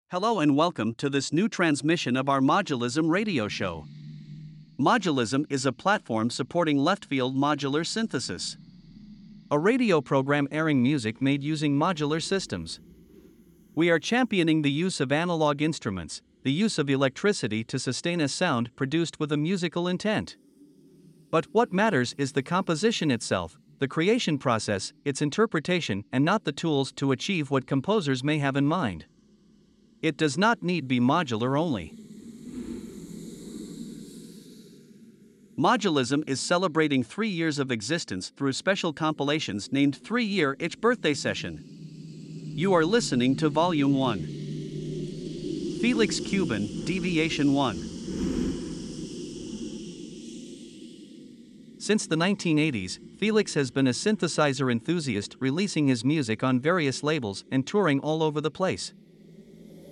Hello and welcome to this new transmission of our Modulism radio show. Modulism is a platform supporting left-field modular synthesis, a radio program airing music made using modular systems. We are championing the use of analog instruments, the use of electricity to sustain a sound produced with a musical intent. But what matters is the composition itself, the creation process, its interpretation, and not the tools to achieve what composers may have in mind. It does not need be modular only. Modulism is celebrating 3 years of existence through special compilations named 3-Year Itch Birthday Session. You are listening to Volume 1. Felix Cuban, Deviation 1. Since the 1980s, Felix has been a synthesizer enthusiast, releasing his music on various labels and touring all over the place.